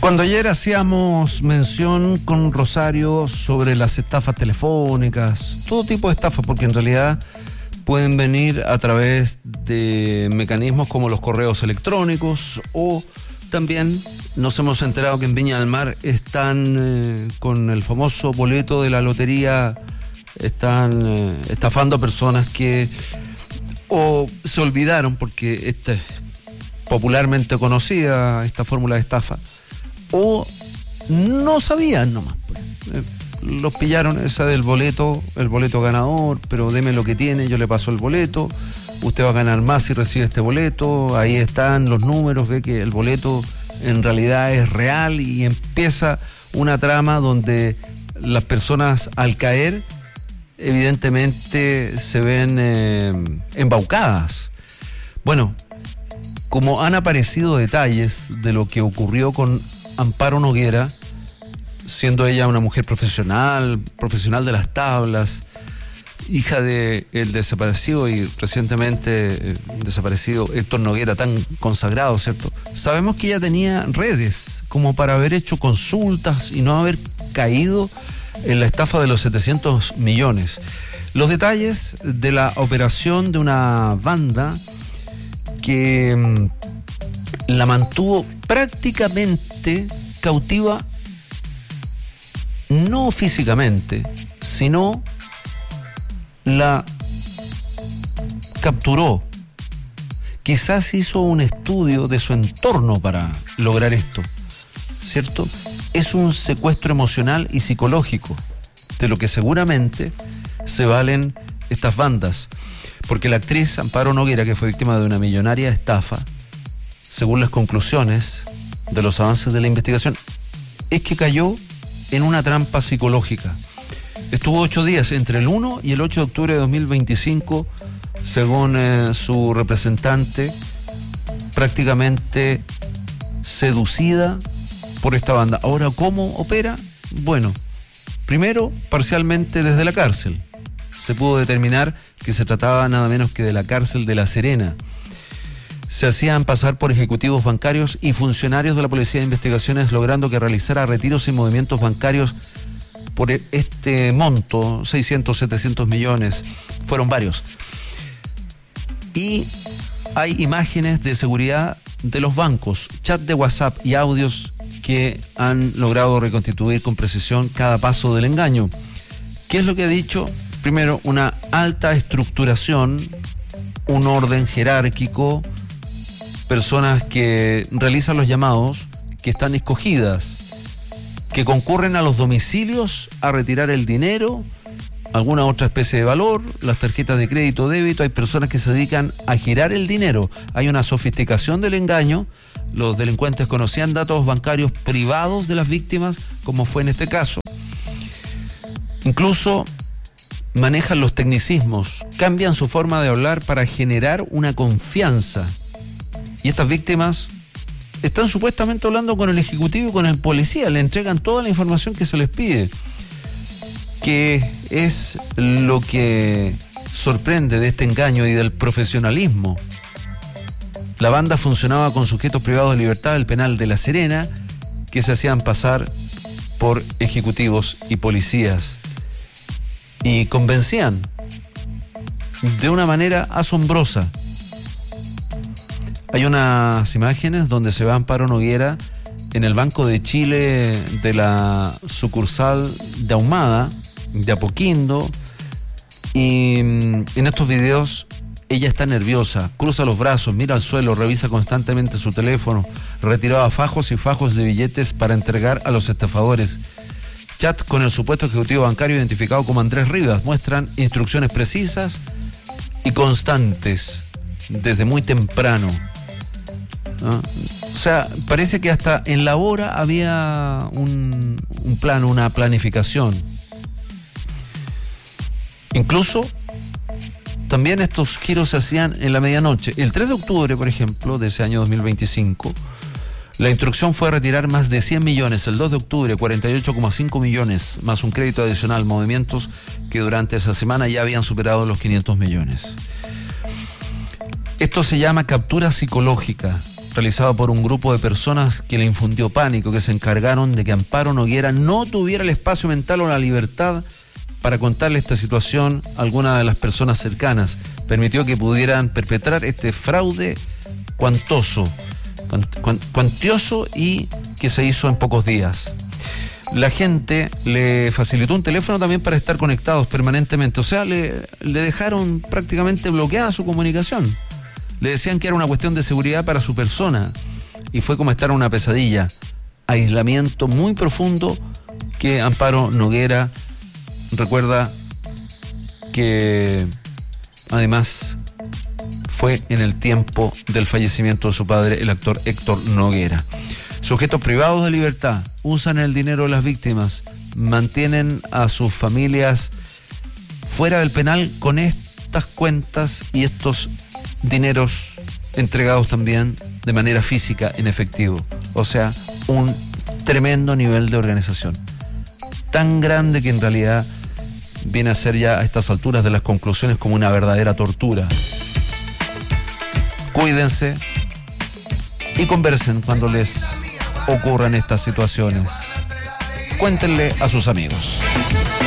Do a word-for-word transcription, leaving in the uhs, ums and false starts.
Cuando ayer hacíamos mención con Rosario sobre las estafas telefónicas, todo tipo de estafas, porque en realidad pueden venir a través de mecanismos como los correos electrónicos, o también nos hemos enterado que en Viña del Mar están eh, con el famoso boleto de la lotería, están eh, estafando a personas que o se olvidaron, porque esta es popularmente conocida, esta fórmula de estafa, o no sabían nomás. Pues. Eh, los pillaron esa del boleto, el boleto ganador, pero deme lo que tiene, yo le paso el boleto, usted va a ganar más si recibe este boleto, ahí están los números, ve que el boleto en realidad es real, y empieza una trama donde las personas al caer evidentemente se ven eh, embaucadas. Bueno, como han aparecido detalles de lo que ocurrió con Amparo Noguera, siendo ella una mujer profesional, profesional de las tablas, hija de el desaparecido y recientemente eh, desaparecido Héctor Noguera, tan consagrado, ¿cierto? Sabemos que ella tenía redes como para haber hecho consultas y no haber caído en la estafa de los setecientos millones. Los detalles de la operación de una banda que mmm, la mantuvo prácticamente cautiva, no físicamente, sino la capturó. Quizás hizo un estudio de su entorno para lograr esto, ¿cierto? Es un secuestro emocional y psicológico, de lo que seguramente se valen estas bandas, porque la actriz Amparo Noguera, que fue víctima de una millonaria estafa, según las conclusiones de los avances de la investigación, es que cayó en una trampa psicológica. Estuvo ocho días, entre el uno y el ocho de octubre de dos mil veinticinco, según eh, su representante, prácticamente seducida por esta banda. Ahora, ¿cómo opera? Bueno, primero, parcialmente desde la cárcel. Se pudo determinar que se trataba nada menos que de la cárcel de La Serena. Se hacían pasar por ejecutivos bancarios y funcionarios de la Policía de Investigaciones, logrando que realizara retiros y movimientos bancarios por este monto, seiscientos, setecientos millones, fueron varios. Y hay imágenes de seguridad de los bancos, chat de WhatsApp y audios que han logrado reconstituir con precisión cada paso del engaño. ¿Qué es lo que ha dicho? Primero, una alta estructuración, un orden jerárquico, personas que realizan los llamados, que están escogidas, que concurren a los domicilios a retirar el dinero, alguna otra especie de valor, las tarjetas de crédito, débito. Hay personas que se dedican a girar el dinero. Hay una sofisticación del engaño. Los delincuentes conocían datos bancarios privados de las víctimas, como fue en este caso. Incluso manejan los tecnicismos, cambian su forma de hablar para generar una confianza. Y estas víctimas están supuestamente hablando con el ejecutivo y con el policía, le entregan toda la información que se les pide, que es lo que sorprende de este engaño y del profesionalismo. La banda funcionaba con sujetos privados de libertad del penal de La Serena, que se hacían pasar por ejecutivos y policías, y convencían de una manera asombrosa. Hay unas imágenes donde se ve a Amparo Noguera en el Banco de Chile de la sucursal de Ahumada, de Apoquindo, y en estos videos ella está nerviosa, cruza los brazos, mira al suelo, revisa constantemente su teléfono, retiraba fajos y fajos de billetes para entregar a los estafadores. Chat con el supuesto ejecutivo bancario identificado como Andrés Rivas muestran instrucciones precisas y constantes desde muy temprano. ¿No? O sea, parece que hasta en la hora había un, un plan, una planificación. Incluso también estos giros se hacían en la medianoche. El tres de octubre, por ejemplo, de ese año dos mil veinticinco, la instrucción fue retirar más de cien millones. El dos de octubre, cuarenta y ocho coma cinco millones, más un crédito adicional, movimientos que durante esa semana ya habían superado los quinientos millones. Esto se llama captura psicológica. realizado por un grupo de personas que le infundió pánico, que se encargaron de que Amparo Noguera no tuviera el espacio mental o la libertad para contarle esta situación a alguna de las personas cercanas. Permitió que pudieran perpetrar este fraude cuantoso, cuantioso y que se hizo en pocos días. La gente le facilitó un teléfono también para estar conectados permanentemente, o sea, le, le dejaron prácticamente bloqueada su comunicación. Le decían que era una cuestión de seguridad para su persona y fue como estar en una pesadilla. Aislamiento muy profundo que Amparo Noguera recuerda que además fue en el tiempo del fallecimiento de su padre, el actor Héctor Noguera. Sujetos privados de libertad usan el dinero de las víctimas, mantienen a sus familias fuera del penal con estas cuentas y estos dineros entregados también de manera física en efectivo. O sea, un tremendo nivel de organización. Tan grande que en realidad viene a ser ya a estas alturas de las conclusiones como una verdadera tortura. Cuídense y conversen cuando les ocurran estas situaciones. Cuéntenle a sus amigos.